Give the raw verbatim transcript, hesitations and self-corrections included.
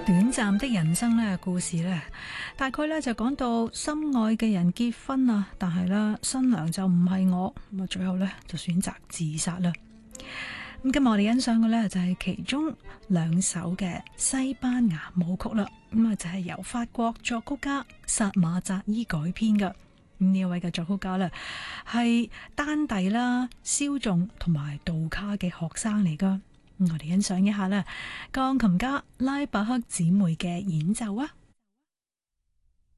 短暫的人生咧，故事咧，大概咧就講到心愛嘅人結婚啦，但係咧新娘就唔係我，咁啊最後咧就選擇自殺啦。咁今日我哋欣賞嘅咧就係其中兩首嘅西班牙舞曲啦，咁啊就係由法國作曲家薩馬扎伊改編嘅。咁呢位嘅作曲家咧係丹蒂啦、蕭仲同埋杜卡嘅學生嚟噶。我哋欣賞一下啦，鋼琴家拉伯克姊妹嘅演奏啊！